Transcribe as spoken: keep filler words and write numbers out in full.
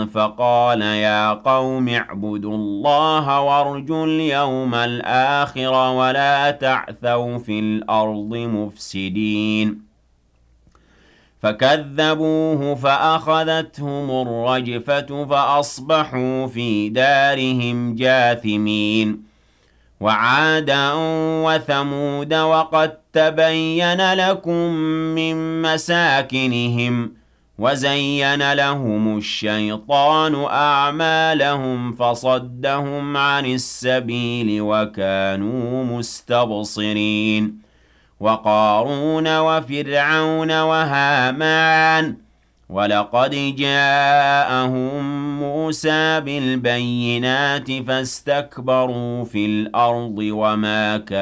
فقال يا قوم اعبدوا الله وارجوا اليوم الآخر ولا تعثوا في الأرض مفسدين فكذبوه فأخذتهم الرجفة فأصبحوا في دارهم جاثمين وعادا وثمود وقد تبين لكم من مساكنهم وزين لهم الشيطان أعمالهم فصدهم عن السبيل وكانوا مستبصرين وقارون وفرعون وهامان ولقد جاءهم موسى بالبينات فاستكبروا في الأرض وما كانوا